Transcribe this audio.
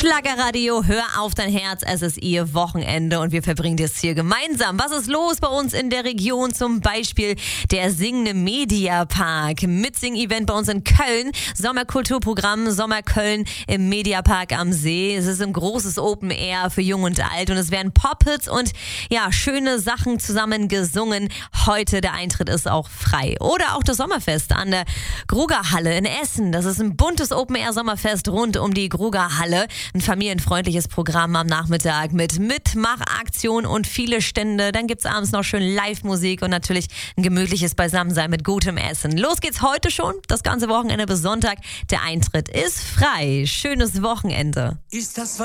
Schlagerradio, hör auf dein Herz, es ist ihr Wochenende und wir verbringen das hier gemeinsam. Was ist los bei uns in der Region? Zum Beispiel der Singende Mediapark, Mitsing-Event bei uns in Köln, Sommerkulturprogramm Sommer Köln im Mediapark am See. Es ist ein großes Open Air für Jung und Alt und es werden Pop-Hits und ja, schöne Sachen zusammen gesungen. Heute der Eintritt ist auch frei. Oder auch das Sommerfest an der Grugerhalle in Essen. Das ist ein buntes Open Air Sommerfest rund um die Grugerhalle. Ein familienfreundliches Programm am Nachmittag mit Mitmachaktion und viele Stände. Dann gibt's abends noch schön Live-Musik und natürlich ein gemütliches Beisammensein mit gutem Essen. Los geht's heute schon, das ganze Wochenende bis Sonntag. Der Eintritt ist frei. Schönes Wochenende. Ist das